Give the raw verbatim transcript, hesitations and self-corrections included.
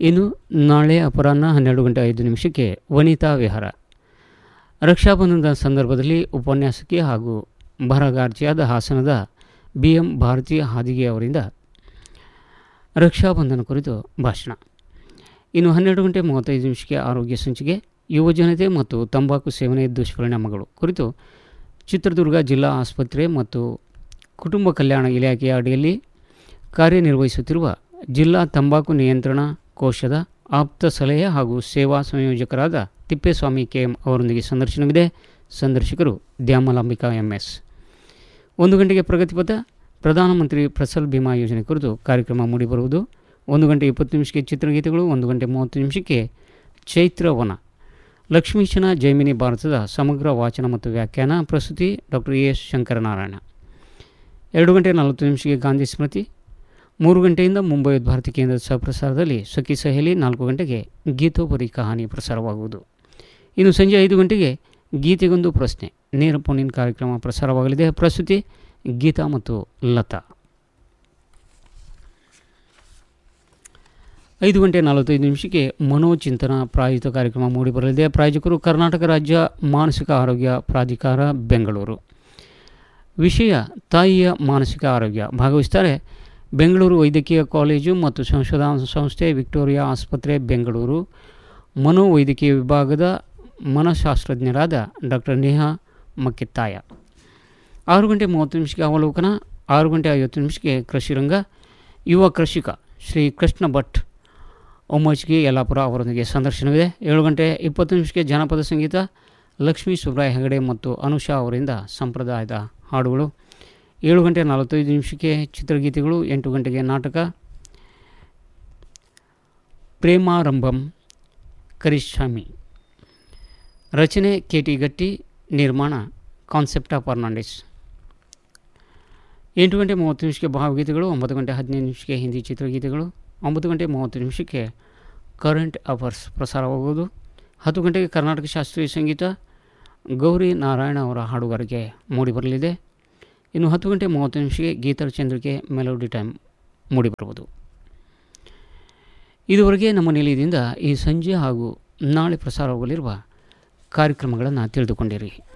ಇನ್ನು ನಾಳೆ ಅಪರಾಹ್ನ ಹನ್ನೆರಡು ಗಂಟೆ ಐದು ನಿಮಿಷಕ್ಕೆ ವನಿತಾ ವಿಹಾರ. ರಕ್ಷಾಬಂಧನದ ಸಂದರ್ಭದಲ್ಲಿ ಉಪನ್ಯಾಸಕಿ ಹಾಗೂ ಬರಹಗಾರ್ತಿಯಾದ ಹಾಸನದ ಬಿ ಎಂ ಭಾರತಿ ಹಾದಿಗೆ ಅವರಿಂದ ರಕ್ಷಾಬಂಧನ ಕುರಿತು ಭಾಷಣ. ಇನ್ನು ಹನ್ನೆರಡು ಗಂಟೆ ಮೂವತ್ತೈದು ನಿಮಿಷಕ್ಕೆ ಆರೋಗ್ಯ ಸಂಚಿಕೆ, ಯುವಜನತೆ ಮತ್ತು ತಂಬಾಕು ಸೇವನೆ ದುಷ್ಪರಿಣಾಮಗಳು ಕುರಿತು ಚಿತ್ರದುರ್ಗ ಜಿಲ್ಲಾ ಆಸ್ಪತ್ರೆ ಮತ್ತು ಕುಟುಂಬ ಕಲ್ಯಾಣ ಇಲಾಖೆಯ ಅಡಿಯಲ್ಲಿ ಕಾರ್ಯನಿರ್ವಹಿಸುತ್ತಿರುವ ಜಿಲ್ಲಾ ತಂಬಾಕು ನಿಯಂತ್ರಣ ಕೋಶದ ಆಪ್ತ ಸಲಹೆ ಹಾಗೂ ಸೇವಾ ಸಂಯೋಜಕರಾದ ತಿಪ್ಪೇಸ್ವಾಮಿ ಕೆ ಎಂ ಅವರೊಂದಿಗೆ ಸಂದರ್ಶನವಿದೆ. ಸಂದರ್ಶಕರು ದ್ಯಾಮಲಾಂಬಿಕಾ ಎಂ ಎಸ್. ಒಂದು ಗಂಟೆಗೆ ಪ್ರಗತಿಪಥ, ಪ್ರಧಾನಮಂತ್ರಿ ಫಸಲ್ ಬಿಮಾ ಯೋಜನೆ ಕುರಿತು ಕಾರ್ಯಕ್ರಮ ಮೂಡಿಬರುವುದು. ಒಂದು ಗಂಟೆ ಇಪ್ಪತ್ತು ನಿಮಿಷಕ್ಕೆ ಚಿತ್ರಗೀತೆಗಳು, ಒಂದು ಗಂಟೆ ಮೂವತ್ತು ನಿಮಿಷಕ್ಕೆ ಚೈತ್ರವನ, ಲಕ್ಷ್ಮೀಶನ ಜೈಮಿನಿ ಭಾರತದ ಸಮಗ್ರ ವಾಚನ ಮತ್ತು ವ್ಯಾಖ್ಯಾನ, ಪ್ರಸ್ತುತಿ ಡಾಕ್ಟರ್ ಎ ಎಸ್ ಶಂಕರನಾರಾಯಣ. ಎರಡು ಗಂಟೆ ನಲವತ್ತು ನಿಮಿಷಕ್ಕೆ ಗಾಂಧಿ ಸ್ಮೃತಿ, ಮೂರು ಗಂಟೆಯಿಂದ ಮುಂಬೈ ಭಾರತಿ ಕೇಂದ್ರದ ಸಹಪ್ರಸಾರದಲ್ಲಿ ಸಖಿ ಸಹೇಲಿ, ನಾಲ್ಕು ಗಂಟೆಗೆ ಗೀತೋಪರಿ ಕಹಾನಿ ಪ್ರಸಾರವಾಗುವುದು. ಇನ್ನು ಸಂಜೆ ಐದು ಗಂಟೆಗೆ ಗೀತೆಗೊಂದು ಪ್ರಶ್ನೆ ನೇರ ಫೋನ್ ಕಾರ್ಯಕ್ರಮ ಪ್ರಸಾರವಾಗಲಿದೆ. ಪ್ರಸ್ತುತಿ ಗೀತಾ ಮತ್ತು ಲತಾ. ಐದು ಗಂಟೆ ನಲವತ್ತೈದು ನಿಮಿಷಕ್ಕೆ ಮನೋಚಿಂತನ ಪ್ರಾಯೋಜಿತ ಕಾರ್ಯಕ್ರಮ ಮೂಡಿಬರಲಿದೆ. ಪ್ರಾಯೋಜಕರು ಕರ್ನಾಟಕ ರಾಜ್ಯ ಮಾನಸಿಕ ಆರೋಗ್ಯ ಪ್ರಾಧಿಕಾರ ಬೆಂಗಳೂರು. ವಿಷಯ ತಾಯಿಯ ಮಾನಸಿಕ ಆರೋಗ್ಯ. ಭಾಗವಹಿಸುತ್ತಾರೆ ಬೆಂಗಳೂರು ವೈದ್ಯಕೀಯ ಕಾಲೇಜು ಮತ್ತು ಸಂಶೋಧನಾ ಸಂಸ್ಥೆ, ವಿಕ್ಟೋರಿಯಾ ಆಸ್ಪತ್ರೆ ಬೆಂಗಳೂರು, ಮನೋವೈದ್ಯಕೀಯ ವಿಭಾಗದ ಮನಃಶಾಸ್ತ್ರಜ್ಞರಾದ ಡಾಕ್ಟರ್ ನೇಹಾ ಮಕ್ಕಿತ್ತಾಯ. ಆರು ಗಂಟೆ ಮೂವತ್ತು ನಿಮಿಷಕ್ಕೆ ಅವಲೋಕನ, ಆರು ಗಂಟೆ ಐವತ್ತು ನಿಮಿಷಕ್ಕೆ ಕೃಷಿರಂಗ, ಯುವ ಕೃಷಿಕ ಶ್ರೀ ಕೃಷ್ಣ ಭಟ್ ಒಮ್ಮಚ್ಗೆ ಯಲ್ಲಾಪುರ ಅವರೊಂದಿಗೆ ಸಂದರ್ಶನವಿದೆ. ಏಳು ಗಂಟೆ ಇಪ್ಪತ್ತು ನಿಮಿಷಕ್ಕೆ ಜಾನಪದ ಸಂಗೀತ, ಲಕ್ಷ್ಮೀ ಸುಬ್ರಾಯ ಹೆಗಡೆ ಮತ್ತು ಅನುಷಾ ಅವರಿಂದ ಸಂಪ್ರದಾಯದ ಹಾಡುಗಳು. ಏಳು ಗಂಟೆ ನಲವತ್ತೈದು ನಿಮಿಷಕ್ಕೆ ಚಿತ್ರಗೀತೆಗಳು. ಎಂಟು ಗಂಟೆಗೆ ನಾಟಕ ಪ್ರೇಮಾರಂಭಂ ಕರಿಸ್ವಾಮಿ, ರಚನೆ ಕೆ ಟಿ ಗಟ್ಟಿ, ನಿರ್ಮಾಣ ಕಾನ್ಸೆಪ್ಟಾ ಫರ್ನಾಂಡಿಸ್. ಎಂಟು ಗಂಟೆ ಮೂವತ್ತು ನಿಮಿಷಕ್ಕೆ ಭಾವಗೀತೆಗಳು. ಒಂಬತ್ತು ಗಂಟೆ ಹದಿನೈದು ನಿಮಿಷಕ್ಕೆ ಹಿಂದಿ ಚಿತ್ರಗೀತೆಗಳು. ಒಂಬತ್ತು ಗಂಟೆ ಮೂವತ್ತು ನಿಮಿಷಕ್ಕೆ ಕರೆಂಟ್ ಅಫೇರ್ಸ್ ಪ್ರಸಾರವಾಗುವುದು. ಹತ್ತು ಗಂಟೆಗೆ ಕರ್ನಾಟಕ ಶಾಸ್ತ್ರೀಯ ಸಂಗೀತ, ಗೌರಿ ನಾರಾಯಣ ಅವರ ಹಾಡುಗಾರಿಕೆ ಮೂಡಿಬರಲಿದೆ. ಇನ್ನು ಹತ್ತು ಗಂಟೆ ಮೂವತ್ತು ನಿಮಿಷಕ್ಕೆ ಗೀತರ ಚಂದ್ರಿಕೆ ಮೆಲೋಡಿ ಟೈಮ್ ಮೂಡಿಬರುವುದು. ಇದುವರೆಗೆ ನಮ್ಮ ನಿಲಯದಿಂದ ಈ ಸಂಜೆ ಹಾಗೂ ನಾಳೆ ಪ್ರಸಾರವಾಗಲಿರುವ ಕಾರ್ಯಕ್ರಮಗಳನ್ನು ತಿಳಿದುಕೊಂಡಿರಿ.